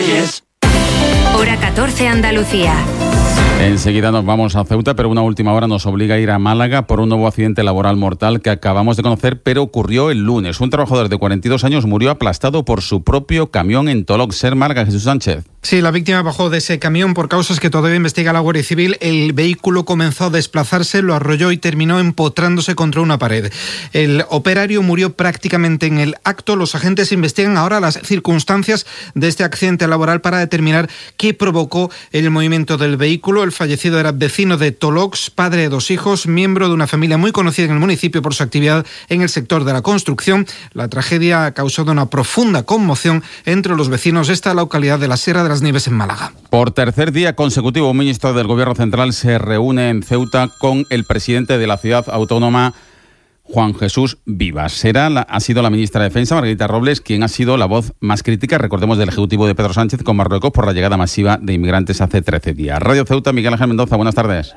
Hora 14 Andalucía. Enseguida nos vamos a Ceuta, pero una última hora nos obliga a ir a Málaga por un nuevo accidente laboral mortal que acabamos de conocer, pero ocurrió el lunes. Un trabajador de 42 años murió aplastado por su propio camión en Tolox. Ser Málaga, Jesús Sánchez. Sí, la víctima bajó de ese camión por causas que todavía investiga la Guardia Civil. El vehículo comenzó a desplazarse, lo arrolló y terminó empotrándose contra una pared. El operario murió prácticamente en el acto. Los agentes investigan ahora las circunstancias de este accidente laboral para determinar qué provocó el movimiento del vehículo. El fallecido era vecino de Tolox, padre de 2 hijos, miembro de una familia muy conocida en el municipio por su actividad en el sector de la construcción. La tragedia ha causado una profunda conmoción entre los vecinos de esta localidad de la Sierra de las Nieves en Málaga. Por tercer día consecutivo, un ministro del Gobierno Central se reúne en Ceuta con el presidente de la ciudad autónoma, Juan Jesús Vivas. Ha sido la ministra de Defensa, Margarita Robles, quien ha sido la voz más crítica, recordemos, del Ejecutivo de Pedro Sánchez con Marruecos por la llegada masiva de inmigrantes hace 13 días. Radio Ceuta, Miguel Ángel Mendoza, buenas tardes.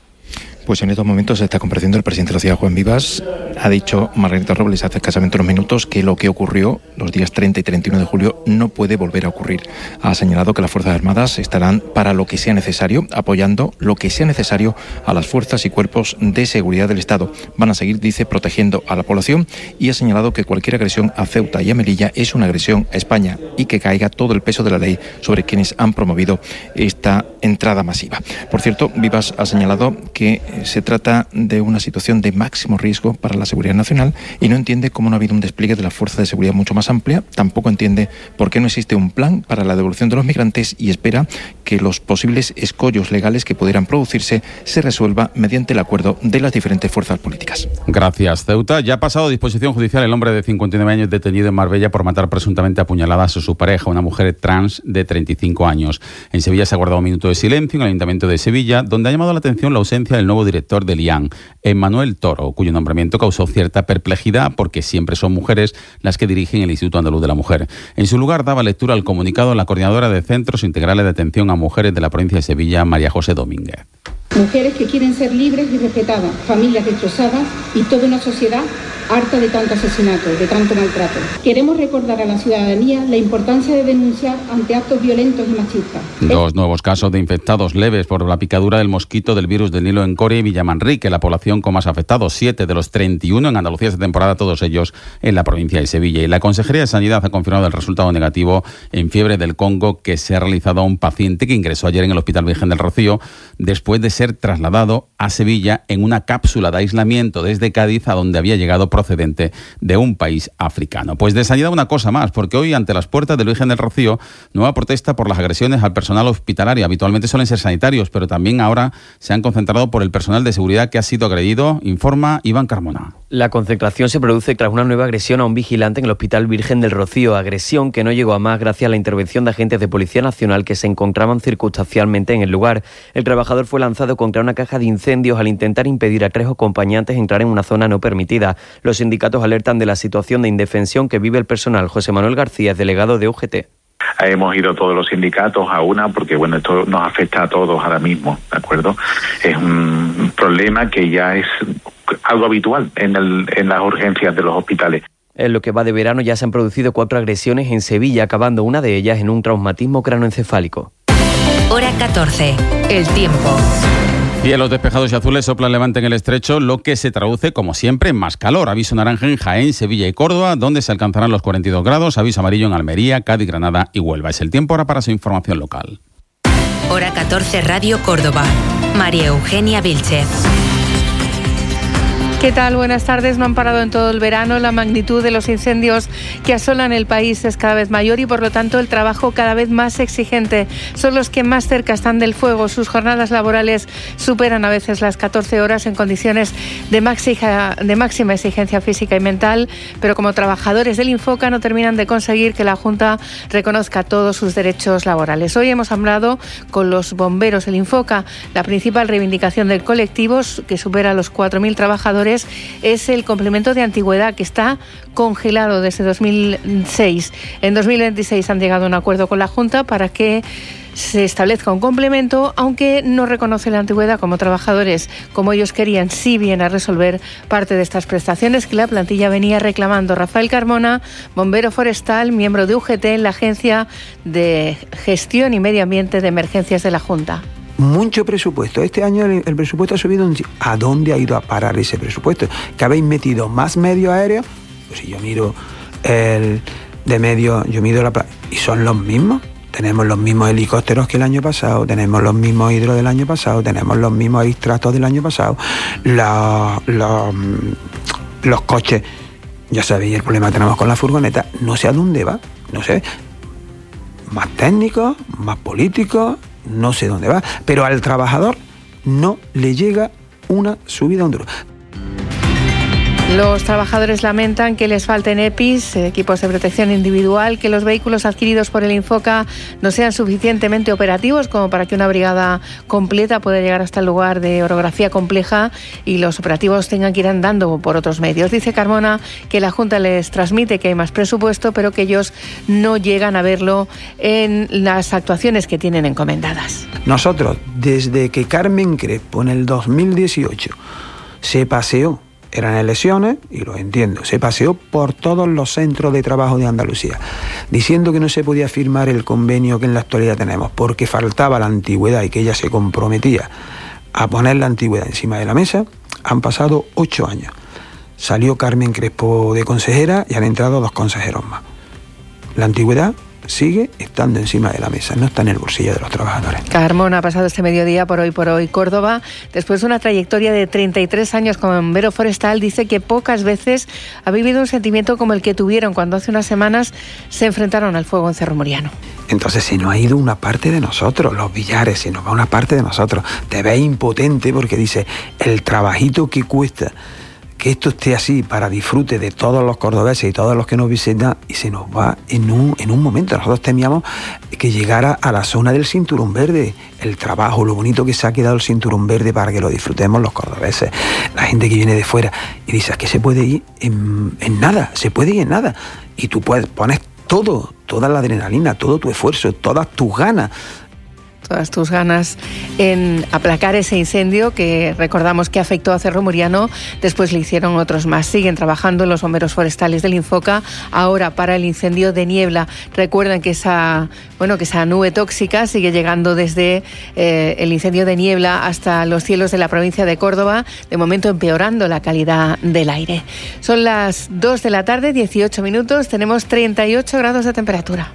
Pues en estos momentos se está compareciendo el presidente de la ciudad, Juan Vivas. Ha dicho Margarita Robles hace escasamente unos minutos que lo que ocurrió los días 30 y 31 de julio no puede volver a ocurrir. Ha señalado que las Fuerzas Armadas estarán para lo que sea necesario, apoyando lo que sea necesario a las fuerzas y cuerpos de seguridad del Estado. Van a seguir, dice, protegiendo a la población, y ha señalado que cualquier agresión a Ceuta y a Melilla es una agresión a España y que caiga todo el peso de la ley sobre quienes han promovido esta entrada masiva. Por cierto, Vivas ha señalado que se trata de una situación de máximo riesgo para la seguridad nacional y no entiende cómo no ha habido un despliegue de la fuerza de seguridad mucho más amplia. Tampoco entiende por qué no existe un plan para la devolución de los migrantes y espera que los posibles escollos legales que pudieran producirse se resuelva mediante el acuerdo de las diferentes fuerzas políticas. Gracias, Ceuta. Ya ha pasado a disposición judicial el hombre de 59 años detenido en Marbella por matar presuntamente a puñaladas a su pareja, una mujer trans de 35 años. En Sevilla se ha guardado un minuto de silencio en el Ayuntamiento de Sevilla, donde ha llamado la atención la ausencia del nuevo director del IAN, Emmanuel Toro, cuyo nombramiento causó cierta perplejidad porque siempre son mujeres las que dirigen el Instituto Andaluz de la Mujer. En su lugar daba lectura al comunicado la coordinadora de Centros Integrales de Atención a Mujeres de la provincia de Sevilla, María José Domínguez. Mujeres que quieren ser libres y respetadas, familias destrozadas y toda una sociedad harta de tanto asesinato, de tanto maltrato. Queremos recordar a la ciudadanía la importancia de denunciar ante actos violentos y machistas. 2 nuevos casos de infectados leves por la picadura del mosquito del virus del Nilo en Coria y Villamanrique, la población con más afectados, 7 de los 31 en Andalucía esta temporada, todos ellos en la provincia de Sevilla. Y la Consejería de Sanidad ha confirmado el resultado negativo en fiebre del Congo que se ha realizado a un paciente que ingresó ayer en el Hospital Virgen del Rocío después de ser trasladado a Sevilla en una cápsula de aislamiento desde Cádiz, a donde había llegado procedente de un país africano. Pues de sanidad una cosa más, porque hoy ante las puertas del Virgen del Rocío, nueva protesta por las agresiones al personal hospitalario. Habitualmente suelen ser sanitarios, pero también ahora se han concentrado por el personal de seguridad que ha sido agredido, informa Iván Carmona. La concentración se produce tras una nueva agresión a un vigilante en el Hospital Virgen del Rocío, agresión que no llegó a más gracias a la intervención de agentes de Policía Nacional que se encontraban circunstancialmente en el lugar. El trabajador fue lanzado contra una caja de incendios al intentar impedir a 3 acompañantes entrar en una zona no permitida. Los sindicatos alertan de la situación de indefensión que vive el personal. José Manuel García, delegado de UGT. Hemos ido todos los sindicatos a una porque, bueno, esto nos afecta a todos ahora mismo, ¿de acuerdo? Es un problema que ya es algo habitual en las urgencias de los hospitales. En lo que va de verano ya se han producido 4 agresiones en Sevilla, acabando una de ellas en un traumatismo cranoencefálico. Hora 14. El tiempo. Cielos despejados y azules, sopla levante en el estrecho, lo que se traduce, como siempre, en más calor. Aviso naranja en Jaén, Sevilla y Córdoba, donde se alcanzarán los 42 grados. Aviso amarillo en Almería, Cádiz, Granada y Huelva. Es el tiempo ahora para su información local. Hora 14, Radio Córdoba. María Eugenia Vilchez. ¿Qué tal? Buenas tardes. No han parado en todo el verano. La magnitud de los incendios que asolan el país es cada vez mayor y, por lo tanto, el trabajo cada vez más exigente. Son los que más cerca están del fuego. Sus jornadas laborales superan a veces las 14 horas en condiciones de máxima exigencia física y mental, pero como trabajadores del Infoca no terminan de conseguir que la Junta reconozca todos sus derechos laborales. Hoy hemos hablado con los bomberos del Infoca, la principal reivindicación del colectivo, que supera los 4.000 trabajadores, trabajadores es el complemento de antigüedad, que está congelado desde 2006. En 2026 han llegado a un acuerdo con la Junta para que se establezca un complemento, aunque no reconoce la antigüedad como trabajadores como ellos querían. Sí viene a resolver parte de estas prestaciones que la plantilla venía reclamando. Rafael Carmona, bombero forestal, miembro de UGT en la Agencia de Gestión y Medio Ambiente de Emergencias de la Junta. Mucho presupuesto. Este año el presupuesto ha subido. ¿A dónde ha ido a parar ese presupuesto? ¿Que habéis metido más medios aéreos? Pues si yo miro el de medio, yo mido y son los mismos. Tenemos los mismos helicópteros que el año pasado, tenemos los mismos hidros del año pasado, tenemos los mismos extractos del año pasado, los coches, ya sabéis el problema que tenemos con la furgoneta, no sé a dónde va, no sé, más técnicos, más políticos, no sé dónde va, pero al trabajador no le llega una subida a un duro. Los trabajadores lamentan que les falten EPIs, equipos de protección individual, que los vehículos adquiridos por el Infoca no sean suficientemente operativos como para que una brigada completa pueda llegar hasta el lugar de orografía compleja y los operativos tengan que ir andando por otros medios. Dice Carmona que la Junta les transmite que hay más presupuesto, pero que ellos no llegan a verlo en las actuaciones que tienen encomendadas. Nosotros, desde que Carmen Crespo en el 2018 se paseó, eran elecciones, y lo entiendo, se paseó por todos los centros de trabajo de Andalucía, diciendo que no se podía firmar el convenio que en la actualidad tenemos, porque faltaba la antigüedad y que ella se comprometía a poner la antigüedad encima de la mesa. Han pasado 8 años. Salió Carmen Crespo de consejera y han entrado 2 consejeros más. La antigüedad sigue estando encima de la mesa, no está en el bolsillo de los trabajadores. Carmona ha pasado este mediodía por Hoy Córdoba. Después de una trayectoria de 33 años como bombero forestal, dice que pocas veces ha vivido un sentimiento como el que tuvieron cuando hace unas semanas se enfrentaron al fuego en Cerro Muriano. Entonces se nos ha ido una parte de nosotros, los billares, se nos va una parte de nosotros. Te ves impotente porque dice el trabajito que cuesta que esto esté así para disfrute de todos los cordobeses y todos los que nos visitan, y se nos va en un momento. Nosotros temíamos que llegara a la zona del cinturón verde, el trabajo, lo bonito que se ha quedado el cinturón verde para que lo disfrutemos los cordobeses, la gente que viene de fuera, y dices que se puede ir en nada, se puede ir en nada, y tú pones toda la adrenalina, todo tu esfuerzo, todas tus ganas en aplacar ese incendio que recordamos que afectó a Cerro Muriano. Después le hicieron otros más. Siguen trabajando los bomberos forestales del Infoca ahora para el incendio de Niebla. Recuerden que esa nube tóxica sigue llegando desde el incendio de Niebla hasta los cielos de la provincia de Córdoba, de momento empeorando la calidad del aire. Son las 2 de la tarde, 18 minutos, tenemos 38 grados de temperatura.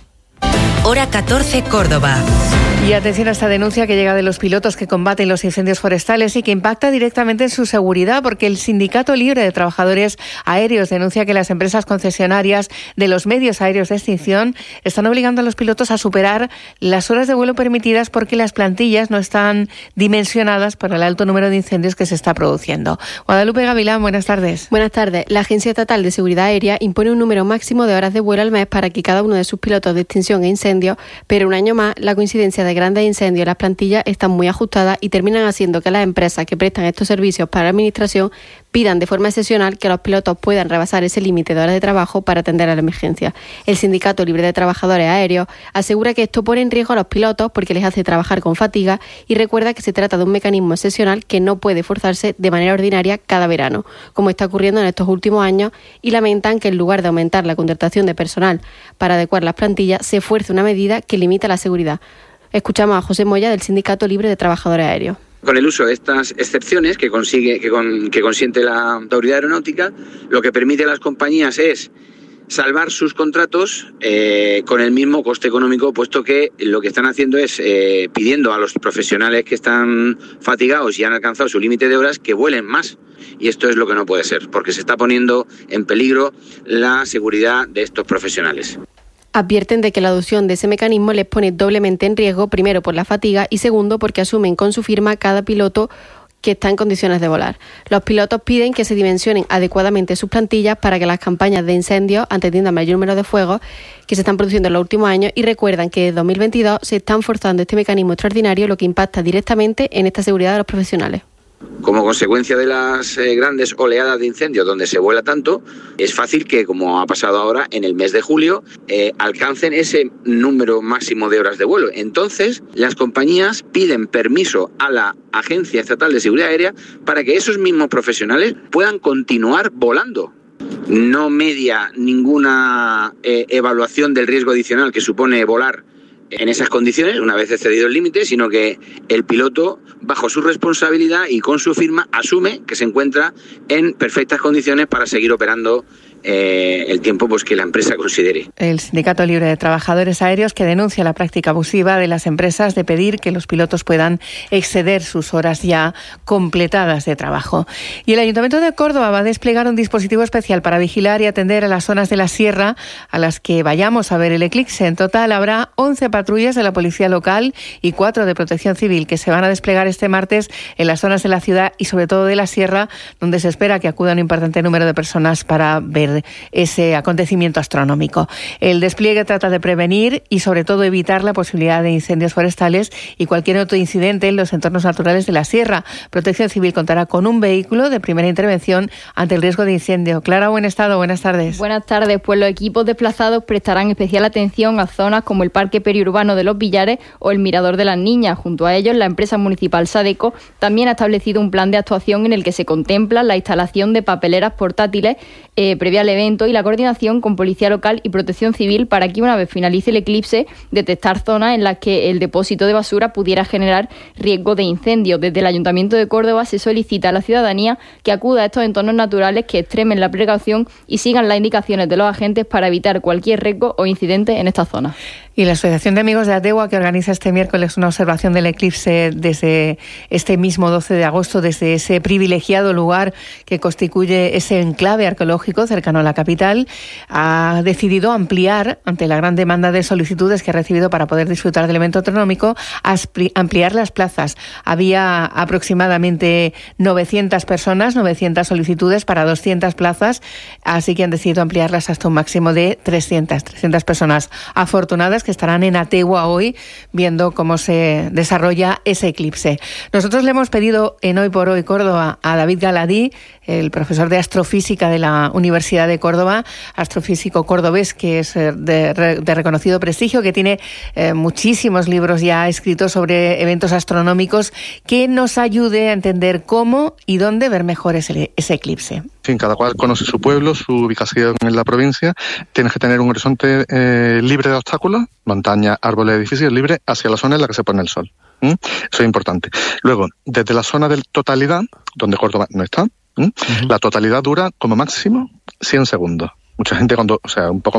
Hora 14, Córdoba. Y atención a esta denuncia que llega de los pilotos que combaten los incendios forestales y que impacta directamente en su seguridad, porque el Sindicato Libre de Trabajadores Aéreos denuncia que las empresas concesionarias de los medios aéreos de extinción están obligando a los pilotos a superar las horas de vuelo permitidas porque las plantillas no están dimensionadas para el alto número de incendios que se está produciendo. Guadalupe Gavilán, buenas tardes. Buenas tardes. La Agencia Estatal de Seguridad Aérea impone un número máximo de horas de vuelo al mes para que cada uno de sus pilotos de extinción e incendios, pero un año más la coincidencia de grandes incendios, las plantillas están muy ajustadas y terminan haciendo que las empresas que prestan estos servicios para la administración pidan de forma excepcional que los pilotos puedan rebasar ese límite de horas de trabajo para atender a la emergencia. El Sindicato Libre de Trabajadores Aéreos asegura que esto pone en riesgo a los pilotos porque les hace trabajar con fatiga y recuerda que se trata de un mecanismo excepcional que no puede forzarse de manera ordinaria cada verano, como está ocurriendo en estos últimos años, y lamentan que en lugar de aumentar la contratación de personal para adecuar las plantillas, se fuerce una medida que limita la seguridad. Escuchamos a José Moya del Sindicato Libre de Trabajadores Aéreos. Con el uso de estas excepciones que consiente la Autoridad Aeronáutica, lo que permite a las compañías es salvar sus contratos con el mismo coste económico, puesto que lo que están haciendo es pidiendo a los profesionales que están fatigados y han alcanzado su límite de horas que vuelen más. Y esto es lo que no puede ser, porque se está poniendo en peligro la seguridad de estos profesionales. Advierten de que la adopción de ese mecanismo les pone doblemente en riesgo, primero por la fatiga y segundo porque asumen con su firma cada piloto que está en condiciones de volar. Los pilotos piden que se dimensionen adecuadamente sus plantillas para que las campañas de incendios, atendiendo al mayor número de fuegos que se están produciendo en los últimos años, y recuerdan que en 2022 se están forzando este mecanismo extraordinario, lo que impacta directamente en esta seguridad de los profesionales. Como consecuencia de las grandes oleadas de incendios donde se vuela tanto, es fácil que, como ha pasado ahora, en el mes de julio alcancen ese número máximo de horas de vuelo. Entonces, las compañías piden permiso a la Agencia Estatal de Seguridad Aérea para que esos mismos profesionales puedan continuar volando. No media ninguna evaluación del riesgo adicional que supone volar en esas condiciones, una vez excedido el límite, sino que el piloto, bajo su responsabilidad y con su firma, asume que se encuentra en perfectas condiciones para seguir operando el tiempo pues que la empresa considere. El Sindicato Libre de Trabajadores Aéreos, que denuncia la práctica abusiva de las empresas de pedir que los pilotos puedan exceder sus horas ya completadas de trabajo. Y el Ayuntamiento de Córdoba va a desplegar un dispositivo especial para vigilar y atender a las zonas de la sierra a las que vayamos a ver el eclipse. En total habrá 11 patrullas de la Policía Local y 4 de Protección Civil que se van a desplegar este martes en las zonas de la ciudad y sobre todo de la sierra, donde se espera que acuda un importante número de personas para ver ese acontecimiento astronómico. El despliegue trata de prevenir y sobre todo evitar la posibilidad de incendios forestales y cualquier otro incidente en los entornos naturales de la sierra. Protección Civil contará con un vehículo de primera intervención ante el riesgo de incendio. Clara, buen estado, buenas tardes. Buenas tardes, pues los equipos desplazados prestarán especial atención a zonas como el Parque Periurbano de los Villares o el Mirador de las Niñas. Junto a ellos, la empresa municipal Sadeco también ha establecido un plan de actuación en el que se contempla la instalación de papeleras portátiles previa al evento y la coordinación con Policía Local y Protección Civil para que, una vez finalice el eclipse, detectar zonas en las que el depósito de basura pudiera generar riesgo de incendio. Desde el Ayuntamiento de Córdoba se solicita a la ciudadanía que acuda a estos entornos naturales, que extremen la precaución y sigan las indicaciones de los agentes para evitar cualquier riesgo o incidente en esta zona. Y la Asociación de Amigos de Ategua, que organiza este miércoles una observación del eclipse desde este mismo 12 de agosto, desde ese privilegiado lugar que constituye ese enclave arqueológico cercano a la capital, ha decidido ampliar, ante la gran demanda de solicitudes que ha recibido para poder disfrutar del evento astronómico, ampliar las plazas. Había aproximadamente 900 personas, 900 solicitudes para 200 plazas, así que han decidido ampliarlas hasta un máximo de 300 personas afortunadas que estarán en Ategua hoy viendo cómo se desarrolla ese eclipse. Nosotros le hemos pedido en Hoy por Hoy Córdoba a David Galadí, el profesor de astrofísica de la Universidad de Córdoba, astrofísico cordobés que es de reconocido prestigio, que tiene muchísimos libros ya escritos sobre eventos astronómicos, que nos ayude a entender cómo y dónde ver mejor ese eclipse. En fin, cada cual conoce su pueblo, su ubicación en la provincia. Tienes que tener un horizonte libre de obstáculos, montañas, árboles, edificios, libre hacia la zona en la que se pone el sol. Eso es importante. Luego, desde la zona de totalidad, donde Córdoba no está, la totalidad dura como máximo 100 segundos. Mucha gente un poco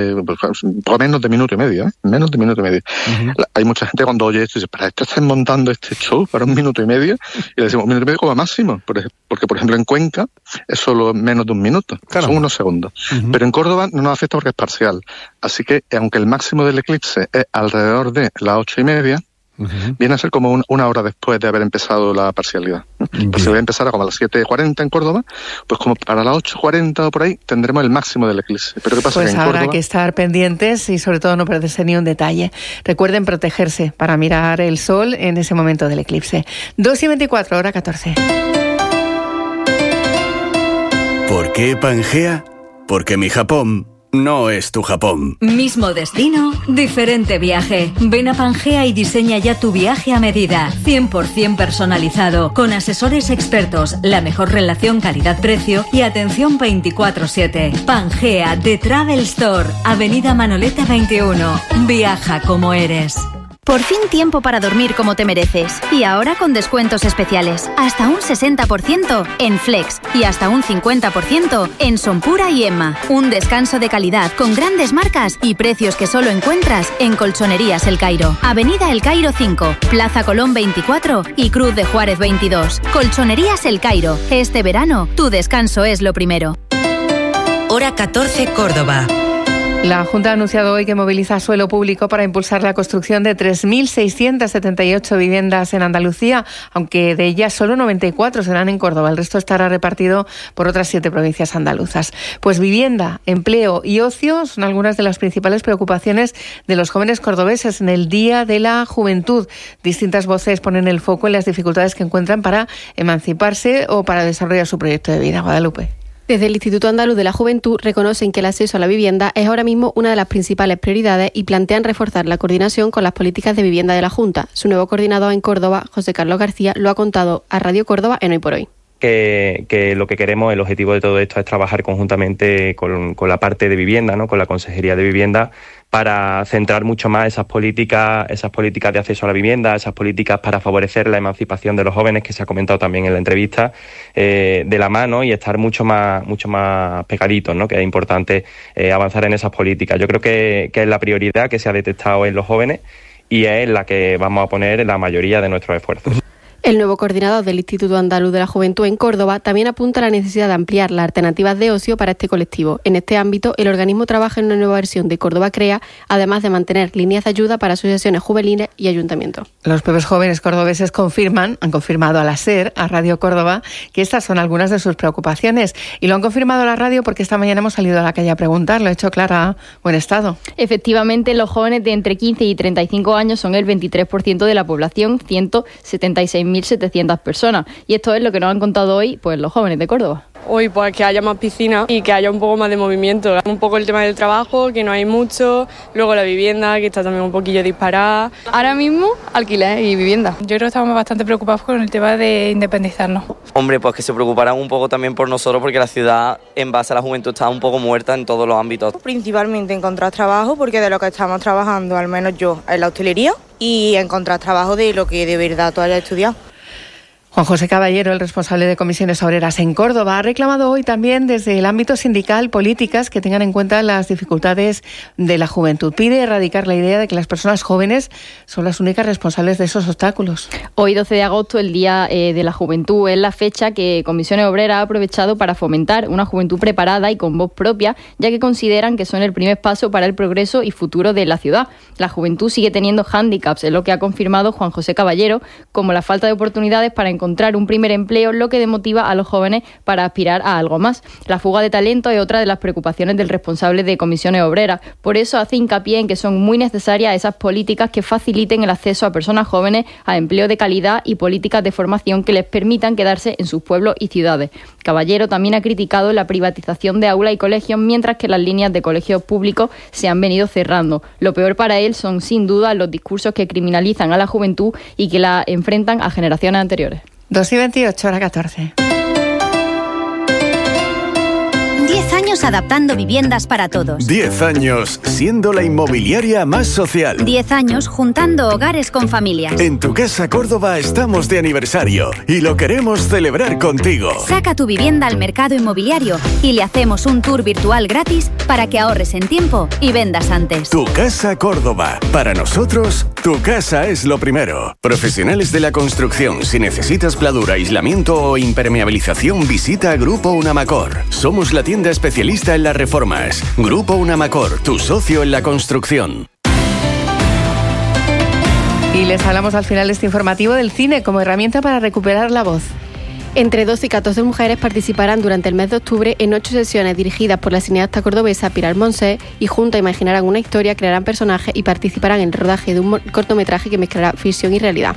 menos de minuto y medio, menos de minuto y medio. Hay mucha gente cuando oye esto y dice, ¿para esto están montando este show para 1 minuto y medio? Y le decimos 1 minuto y medio como máximo, porque por ejemplo en Cuenca es solo menos de 1 minuto, son unos segundos. Pero en Córdoba no nos afecta porque es parcial. Así que aunque el máximo del eclipse es alrededor de las 8:30, viene a ser como una hora después de haber empezado la parcialidad. Pues si voy a empezar como a las 7:40 en Córdoba, pues como para las 8:40 o por ahí tendremos el máximo del eclipse. Pero ¿qué pasa? Pues que en habrá Córdoba... que estar pendientes y sobre todo no perderse ni un detalle. Recuerden protegerse para mirar el sol en ese momento del eclipse. 2:24, hora 14. ¿Por qué Pangea? Porque mi Japón no es tu Japón. Mismo destino, diferente viaje. Ven a Pangea y diseña ya tu viaje a medida. 100% personalizado, con asesores expertos, la mejor relación calidad-precio y atención 24/7. Pangea, The Travel Store, Avenida Manoleta 21. Viaja como eres. Por fin tiempo para dormir como te mereces. Y ahora con descuentos especiales. Hasta un 60% en Flex y hasta un 50% en Sonpura y Emma. Un descanso de calidad con grandes marcas y precios que solo encuentras en Colchonerías El Cairo. Avenida El Cairo 5, Plaza Colón 24 y Cruz de Juárez 22. Colchonerías El Cairo. Este verano, tu descanso es lo primero. Hora 14, Córdoba. La Junta ha anunciado hoy que moviliza suelo público para impulsar la construcción de 3.678 viviendas en Andalucía, aunque de ellas solo 94 serán en Córdoba. El resto estará repartido por otras 7 provincias andaluzas. Pues vivienda, empleo y ocio son algunas de las principales preocupaciones de los jóvenes cordobeses en el Día de la Juventud. Distintas voces ponen el foco en las dificultades que encuentran para emanciparse o para desarrollar su proyecto de vida. Guadalupe. Desde el Instituto Andaluz de la Juventud reconocen que el acceso a la vivienda es ahora mismo una de las principales prioridades y plantean reforzar la coordinación con las políticas de vivienda de la Junta. Su nuevo coordinador en Córdoba, José Carlos García, lo ha contado a Radio Córdoba en Hoy por Hoy. Que lo que queremos, el objetivo de todo esto es trabajar conjuntamente con la parte de vivienda, ¿no? Con la Consejería de Vivienda, para centrar mucho más esas políticas de acceso a la vivienda, esas políticas para favorecer la emancipación de los jóvenes, que se ha comentado también en la entrevista, de la mano y estar mucho más pegaditos, ¿no? Que es importante avanzar en esas políticas. Yo creo que es la prioridad que se ha detectado en los jóvenes y es la que vamos a poner la mayoría de nuestros esfuerzos. El nuevo coordinador del Instituto Andaluz de la Juventud en Córdoba también apunta a la necesidad de ampliar las alternativas de ocio para este colectivo. En este ámbito, el organismo trabaja en una nueva versión de Córdoba Crea, además de mantener líneas de ayuda para asociaciones juveniles y ayuntamientos. Los propios jóvenes cordobeses han confirmado a la SER, a Radio Córdoba, que estas son algunas de sus preocupaciones. Y lo han confirmado a la radio porque esta mañana hemos salido a la calle a preguntar. Lo ha hecho Clara Buenestado. Efectivamente, los jóvenes de entre 15 y 35 años son el 23% de la población, 176.700 personas. Y esto es lo que nos han contado hoy pues los jóvenes de Córdoba. Hoy pues que haya más piscina y que haya un poco más de movimiento. Un poco el tema del trabajo, que no hay mucho. Luego la vivienda, que está también un poquillo disparada. Ahora mismo, alquiler y vivienda. Yo creo que estamos bastante preocupados con el tema de independizarnos. Hombre, pues que se preocuparán un poco también por nosotros, porque la ciudad, en base a la juventud, está un poco muerta en todos los ámbitos. Principalmente encontrar trabajo, porque de lo que estamos trabajando, al menos yo, es la hostelería, y encontrar trabajo de lo que de verdad tú hayas estudiado. Juan José Caballero, el responsable de Comisiones Obreras en Córdoba, ha reclamado hoy también desde el ámbito sindical políticas que tengan en cuenta las dificultades de la juventud. Pide erradicar la idea de que las personas jóvenes son las únicas responsables de esos obstáculos. Hoy, 12 de agosto, el Día de la Juventud, es la fecha que Comisiones Obreras ha aprovechado para fomentar una juventud preparada y con voz propia, ya que consideran que son el primer paso para el progreso y futuro de la ciudad. La juventud sigue teniendo hándicaps, es lo que ha confirmado Juan José Caballero, como la falta de oportunidades para encontrar un primer empleo, lo que demotiva a los jóvenes para aspirar a algo más. La fuga de talento es otra de las preocupaciones del responsable de Comisiones Obreras. Por eso hace hincapié en que son muy necesarias esas políticas que faciliten el acceso a personas jóvenes a empleo de calidad y políticas de formación que les permitan quedarse en sus pueblos y ciudades. Caballero también ha criticado la privatización de aulas y colegios, mientras que las líneas de colegios públicos se han venido cerrando. Lo peor para él son, sin duda, los discursos que criminalizan a la juventud y que la enfrentan a generaciones anteriores. 2:28, hora 14. 10 años adaptando viviendas para todos. 10 años siendo la inmobiliaria más social. 10 años juntando hogares con familias. En Tu Casa Córdoba estamos de aniversario y lo queremos celebrar contigo. Saca tu vivienda al mercado inmobiliario y le hacemos un tour virtual gratis para que ahorres en tiempo y vendas antes. Tu Casa Córdoba. Para nosotros, tu casa es lo primero. Profesionales de la construcción. Si necesitas pladura, aislamiento o impermeabilización, visita Grupo Unamacor. Somos la tienda especialista en las reformas. Grupo Unamacor, tu socio en la construcción. Y les hablamos al final de este informativo del cine como herramienta para recuperar la voz. Entre 12 y 14 mujeres participarán durante el mes de octubre en 8 sesiones dirigidas por la cineasta cordobesa Pilar Monsé y juntas imaginarán una historia, crearán personajes y participarán en el rodaje de un cortometraje que mezclará ficción y realidad.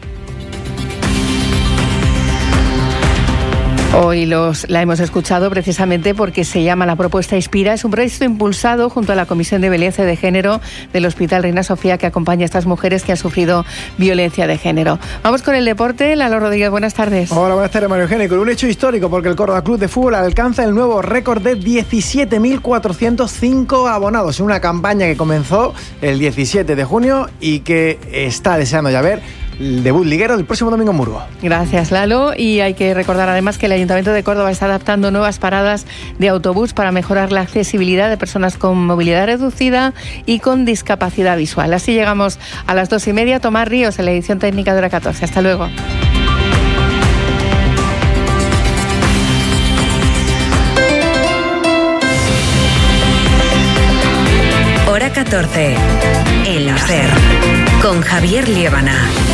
Hoy la hemos escuchado precisamente porque se llama La Propuesta Inspira. Es un proyecto impulsado junto a la Comisión de Violencia de Género del Hospital Reina Sofía, que acompaña a estas mujeres que han sufrido violencia de género. Vamos con el deporte. Lalo Rodríguez, buenas tardes. Hola, buenas tardes, María Eugenia. Con un hecho histórico, porque el Córdoba Club de Fútbol alcanza el nuevo récord de 17.405 abonados en una campaña que comenzó el 17 de junio y que está deseando ya ver el debut liguero del próximo domingo en Murgo. Gracias, Lalo. Y hay que recordar además que el Ayuntamiento de Córdoba está adaptando nuevas paradas de autobús para mejorar la accesibilidad de personas con movilidad reducida y con discapacidad visual. Así llegamos a las 2:30. Tomás Ríos en la edición técnica de hora 14. Hasta luego. 14. El láser. Con Javier Liébana.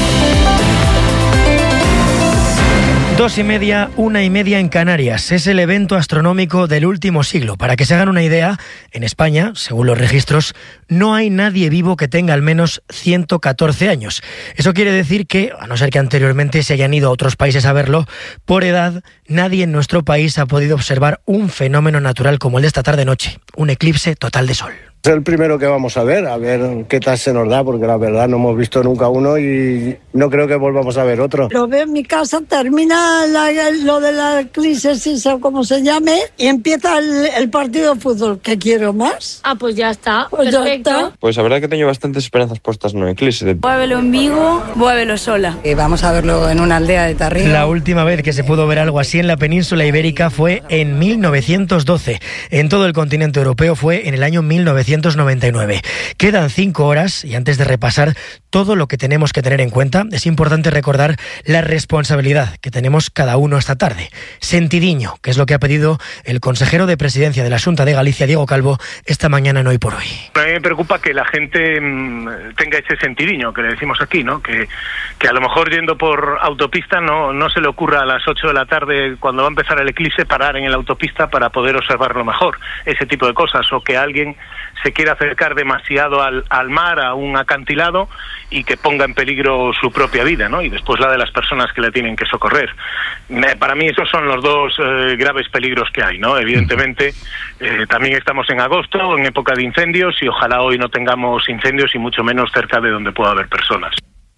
2:30, 1:30 en Canarias. Es el evento astronómico del último siglo. Para que se hagan una idea, en España, según los registros, no hay nadie vivo que tenga al menos 114 años. Eso quiere decir que, a no ser que anteriormente se hayan ido a otros países a verlo, por edad, nadie en nuestro país ha podido observar un fenómeno natural como el de esta tarde-noche, un eclipse total de sol. Es el primero que vamos a ver qué tal se nos da, porque la verdad no hemos visto nunca uno y no creo que volvamos a ver otro. Lo veo en mi casa, termina lo de la eclipse, o como se llame, y empieza el partido de fútbol. ¿Qué quiero más? Pues ya está, pues perfecto. Ya está. Pues la verdad que tengo bastantes esperanzas puestas en un eclipse. Voy a verlo en Vigo, voy a verlo sola. Vamos a verlo en una aldea de Tarrino. La última vez que se pudo ver algo así en la península ibérica fue en 1912. En todo el continente europeo fue en el año 1999. Quedan 5 horas y antes de repasar todo lo que tenemos que tener en cuenta, es importante recordar la responsabilidad que tenemos cada uno esta tarde. Sentidiño, que es lo que ha pedido el consejero de Presidencia de la Xunta de Galicia, Diego Calvo, esta mañana en Hoy por Hoy. A mí me preocupa que la gente tenga ese sentidiño que le decimos aquí, ¿no? Que a lo mejor yendo por autopista no se le ocurra a las 8 de la tarde, cuando va a empezar el eclipse, parar en la autopista para poder observarlo mejor. Ese tipo de cosas. O que alguien se quiera acercar demasiado al mar, a un acantilado, y que ponga en peligro su propia vida, ¿no? Y después la de las personas que le tienen que socorrer. Para mí esos son los dos graves peligros que hay, ¿no? Evidentemente, también estamos en agosto, en época de incendios, y ojalá hoy no tengamos incendios y mucho menos cerca de donde pueda haber personas.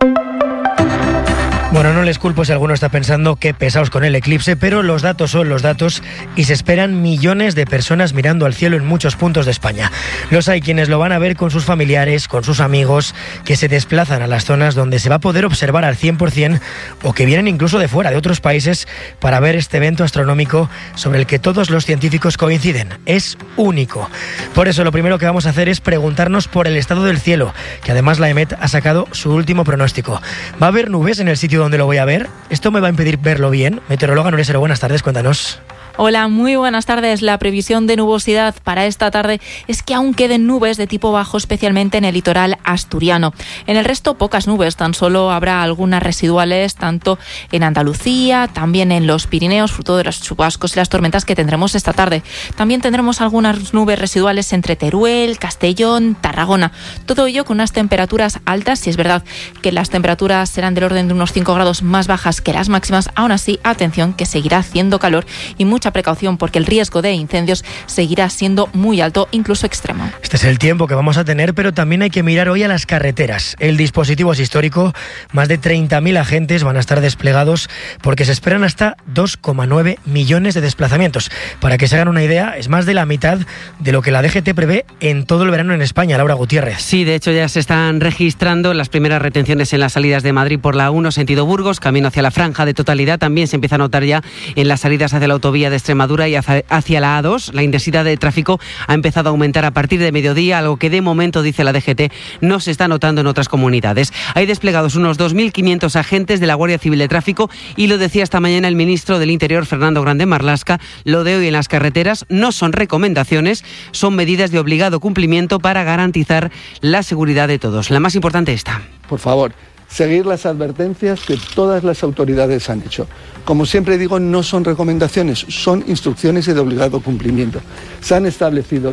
Bueno, no les culpo si alguno está pensando qué pesados con el eclipse, pero los datos son los datos y se esperan millones de personas mirando al cielo en muchos puntos de España. Los hay quienes lo van a ver con sus familiares, con sus amigos, que se desplazan a las zonas donde se va a poder observar al 100% o que vienen incluso de fuera, de otros países, para ver este evento astronómico sobre el que todos los científicos coinciden. Es único. Por eso lo primero que vamos a hacer es preguntarnos por el estado del cielo, que además la EMET ha sacado su último pronóstico. ¿Va a haber nubes en el sitio donde lo voy a ver? ¿Esto me va a impedir verlo bien? Meteoróloga Nuria Sero, buenas tardes, cuéntanos. Hola, muy buenas tardes. La previsión de nubosidad para esta tarde es que aún queden nubes de tipo bajo, especialmente en el litoral asturiano. En el resto, pocas nubes, tan solo habrá algunas residuales, tanto en Andalucía, también en los Pirineos, fruto de los chubascos y las tormentas que tendremos esta tarde. También tendremos algunas nubes residuales entre Teruel, Castellón, Tarragona. Todo ello con unas temperaturas altas. Si es verdad que las temperaturas serán del orden de unos 5 grados más bajas que las máximas, aún así, atención, que seguirá haciendo calor y mucha precaución porque el riesgo de incendios seguirá siendo muy alto, incluso extremo. Este es el tiempo que vamos a tener, pero también hay que mirar hoy a las carreteras. El dispositivo es histórico, más de 30.000 agentes van a estar desplegados porque se esperan hasta 2,9 millones de desplazamientos. Para que se hagan una idea, es más de la mitad de lo que la DGT prevé en todo el verano en España. Laura Gutiérrez. Sí, de hecho ya se están registrando las primeras retenciones en las salidas de Madrid por la 1 sentido Burgos, camino hacia la franja de totalidad. También se empieza a notar ya en las salidas hacia la autovía de Extremadura y hacia la A2. La intensidad de tráfico ha empezado a aumentar a partir de mediodía, algo que de momento, dice la DGT, no se está notando en otras comunidades. Hay desplegados unos 2.500 agentes de la Guardia Civil de Tráfico y lo decía esta mañana el ministro del Interior, Fernando Grande Marlaska. Lo de hoy en las carreteras no son recomendaciones, son medidas de obligado cumplimiento para garantizar la seguridad de todos. La más importante esta. Por favor, seguir las advertencias que todas las autoridades han hecho. Como siempre digo, no son recomendaciones, son instrucciones de obligado cumplimiento. Se han establecido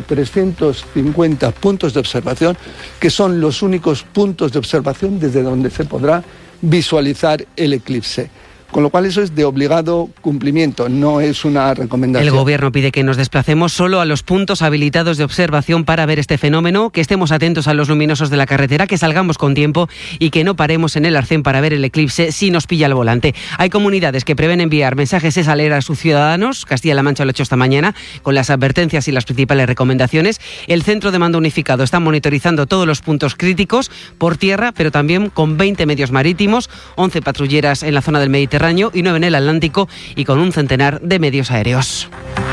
350 puntos de observación, que son los únicos puntos de observación desde donde se podrá visualizar el eclipse. Con lo cual eso es de obligado cumplimiento, no es una recomendación. El Gobierno pide que nos desplacemos solo a los puntos habilitados de observación para ver este fenómeno, que estemos atentos a los luminosos de la carretera, que salgamos con tiempo y que no paremos en el arcén para ver el eclipse si nos pilla el volante. Hay comunidades que prevén enviar mensajes a sus ciudadanos. Castilla-La Mancha lo ha hecho esta mañana con las advertencias y las principales recomendaciones. El Centro de Mando Unificado está monitorizando todos los puntos críticos por tierra, pero también con 20 medios marítimos, 11 patrulleras en la zona del Mediterráneo y 9 en el Atlántico y con un centenar de medios aéreos.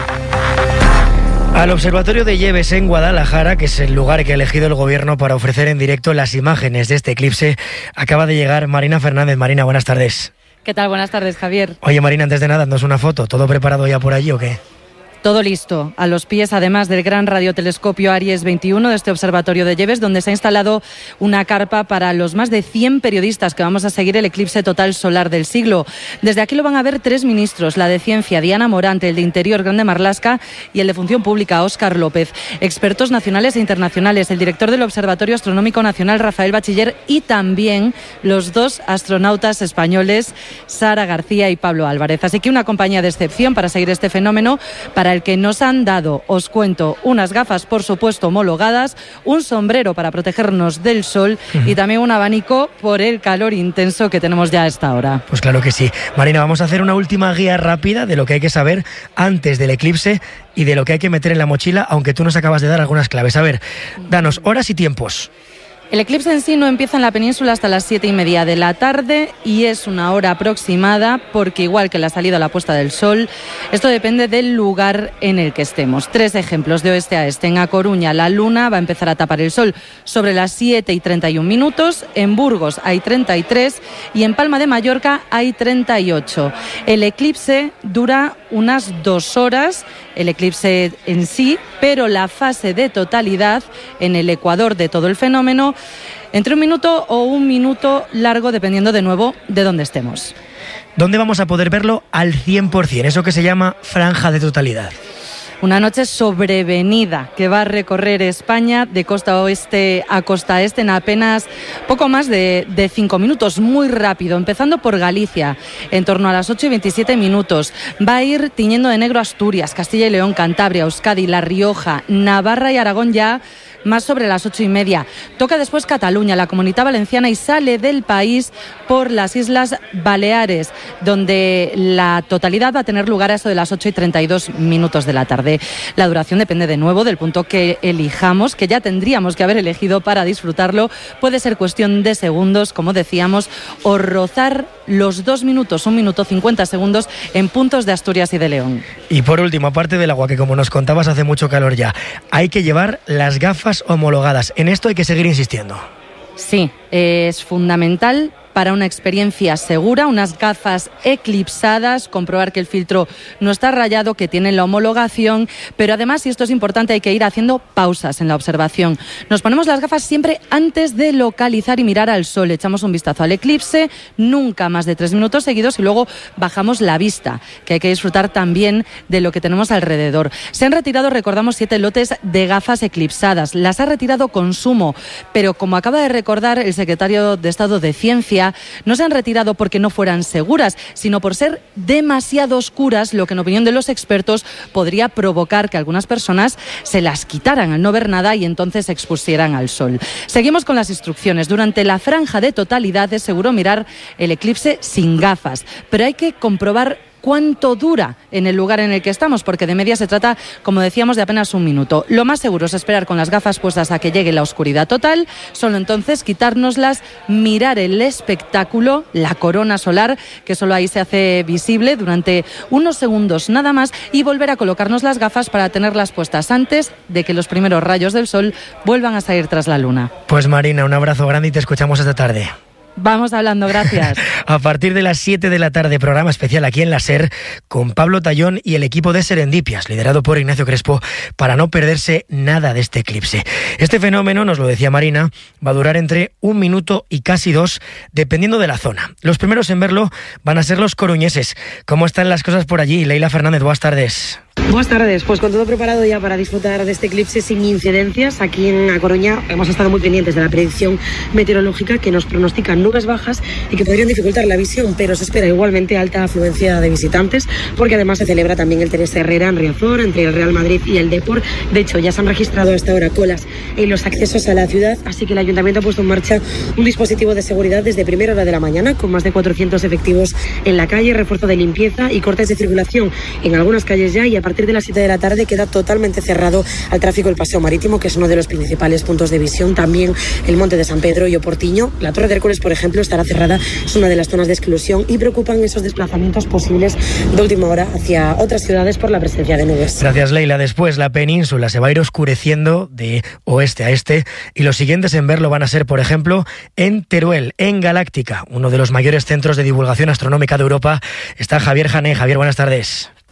Al Observatorio de Lleves en Guadalajara, que es el lugar que ha elegido el Gobierno para ofrecer en directo las imágenes de este eclipse, acaba de llegar Marina Fernández. Marina, buenas tardes. ¿Qué tal? Buenas tardes, Javier. Oye, Marina, antes de nada, ¿nos una foto? ¿Todo preparado ya por allí o qué? Todo listo, a los pies además del gran radiotelescopio Aries 21 de este observatorio de Lleves, donde se ha instalado una carpa para los más de 100 periodistas que vamos a seguir el eclipse total solar del siglo. Desde aquí lo van a ver 3 ministros, la de Ciencia, Diana Morante, el de Interior, Grande Marlaska, y el de Función Pública, Óscar López. Expertos nacionales e internacionales, el director del Observatorio Astronómico Nacional, Rafael Bachiller, y también los 2 astronautas españoles, Sara García y Pablo Álvarez. Así que una compañía de excepción para seguir este fenómeno, para el que nos han dado, os cuento, unas gafas, por supuesto, homologadas, un sombrero para protegernos del sol y también un abanico por el calor intenso que tenemos ya a esta hora. Pues claro que sí. Marina, vamos a hacer una última guía rápida de lo que hay que saber antes del eclipse y de lo que hay que meter en la mochila, aunque tú nos acabas de dar algunas claves. A ver, danos horas y tiempos. El eclipse en sí no empieza en la península hasta las 7:30 de la tarde y es una hora aproximada porque, igual que la salida o la puesta del sol, esto depende del lugar en el que estemos. 3 ejemplos de oeste a este. En A Coruña la luna va a empezar a tapar el sol sobre las 7:31, en Burgos hay 33 y en Palma de Mallorca hay 38. El eclipse dura unas 2 horas, el eclipse en sí, pero la fase de totalidad en el ecuador de todo el fenómeno entre 1 minuto o 1 minuto largo, dependiendo de nuevo de dónde estemos. ¿Dónde vamos a poder verlo al 100%? Eso que se llama franja de totalidad. Una noche sobrevenida que va a recorrer España de costa oeste a costa este en apenas poco más de 5 minutos, muy rápido, empezando por Galicia, en torno a las 8:27. Va a ir tiñendo de negro Asturias, Castilla y León, Cantabria, Euskadi, La Rioja, Navarra y Aragón ya más sobre las 8:30. Toca después Cataluña, la Comunidad Valenciana y sale del país por las Islas Baleares, donde la totalidad va a tener lugar a eso de las 8:32 de la tarde. La duración depende de nuevo del punto que elijamos, que ya tendríamos que haber elegido para disfrutarlo. Puede ser cuestión de segundos, como decíamos, o rozar los 2 minutos, 1 minuto 50 segundos en puntos de Asturias y de León. Y por último, aparte del agua, que como nos contabas hace mucho calor ya, hay que llevar las gafas homologadas. En esto hay que seguir insistiendo. Sí, es fundamental para una experiencia segura, unas gafas eclipsadas, comprobar que el filtro no está rayado, que tienen la homologación, pero además, y esto es importante, hay que ir haciendo pausas en la observación. Nos ponemos las gafas siempre antes de localizar y mirar al sol. Echamos un vistazo al eclipse, nunca más de 3 minutos seguidos, y luego bajamos la vista, que hay que disfrutar también de lo que tenemos alrededor. Se han retirado, recordamos, 7 lotes de gafas eclipsadas. Las ha retirado Consumo, pero como acaba de recordar el secretario de Estado de Ciencia, no se han retirado porque no fueran seguras, sino por ser demasiado oscuras, lo que en opinión de los expertos podría provocar que algunas personas se las quitaran al no ver nada y entonces se expusieran al sol. Seguimos con las instrucciones. Durante la franja de totalidad es seguro mirar el eclipse sin gafas, pero hay que comprobar cuánto dura en el lugar en el que estamos, porque de media se trata, como decíamos, de apenas 1 minuto. Lo más seguro es esperar con las gafas puestas a que llegue la oscuridad total, solo entonces quitárnoslas, mirar el espectáculo, la corona solar, que solo ahí se hace visible durante unos segundos nada más, y volver a colocarnos las gafas para tenerlas puestas antes de que los primeros rayos del sol vuelvan a salir tras la luna. Pues Marina, un abrazo grande y te escuchamos esta tarde. Vamos hablando, gracias. A partir de las 7 de la tarde, programa especial aquí en la SER con Pablo Tallón y el equipo de Serendipias, liderado por Ignacio Crespo, para no perderse nada de este eclipse. Este fenómeno, nos lo decía Marina, va a durar entre 1 minuto y casi 2, dependiendo de la zona. Los primeros en verlo van a ser los coruñeses. ¿Cómo están las cosas por allí? Leila Fernández, buenas tardes. Buenas tardes, pues con todo preparado ya para disfrutar de este eclipse sin incidencias. Aquí en A Coruña hemos estado muy pendientes de la predicción meteorológica que nos pronostica nubes bajas y que podrían dificultar la visión, pero se espera igualmente alta afluencia de visitantes, porque además se celebra también el Teresa Herrera en Riazor, entre el Real Madrid y el Depor. De hecho, ya se han registrado hasta ahora colas en los accesos a la ciudad, así que el Ayuntamiento ha puesto en marcha un dispositivo de seguridad desde primera hora de la mañana, con más de 400 efectivos en la calle, refuerzo de limpieza y cortes de circulación en algunas calles ya, y a partir de las 7 de la tarde queda totalmente cerrado al tráfico el Paseo Marítimo, que es uno de los principales puntos de visión. También el Monte de San Pedro y Oportiño. La Torre de Hércules, por ejemplo, estará cerrada, es una de las zonas de exclusión, y preocupan esos desplazamientos posibles de última hora hacia otras ciudades por la presencia de nubes. Gracias, Leila. Después la península se va a ir oscureciendo de oeste a este, y los siguientes en verlo van a ser, por ejemplo, en Teruel, en Galáctica, uno de los mayores centros de divulgación astronómica de Europa. Está Javier Jané. Javier, buenas tardes.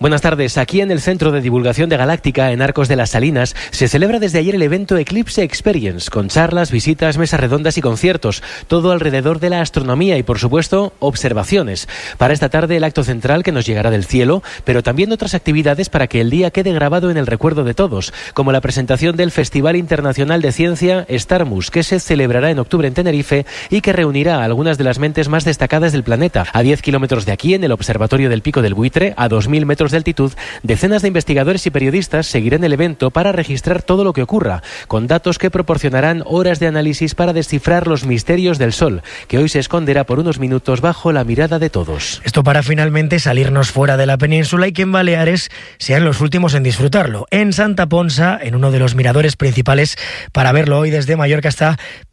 Buenas tardes. Aquí en el Centro de Divulgación de Galáctica, en Arcos de las Salinas, se celebra desde ayer el evento Eclipse Experience, con charlas, visitas, mesas redondas y conciertos, todo alrededor de la astronomía y, por supuesto, observaciones. Para esta tarde, el acto central que nos llegará del cielo, pero también otras actividades para que el día quede grabado en el recuerdo de todos, como la presentación del Festival Internacional de Ciencia Starmus, que se celebrará en octubre en Tenerife y que reunirá a algunas de las mentes más destacadas del planeta. A 10 kilómetros de aquí, en el Observatorio del Pico del Buitre, a 2.000 metros de altitud, decenas de investigadores y periodistas seguirán el evento para registrar todo lo que ocurra, con datos que proporcionarán horas de análisis para descifrar los misterios del Sol, que hoy se esconderá por unos minutos bajo la mirada de todos. Esto para finalmente salirnos fuera de la península y que en Baleares sean los últimos en disfrutarlo. En Santa Ponsa, en uno de los miradores principales para verlo hoy desde Mallorca, está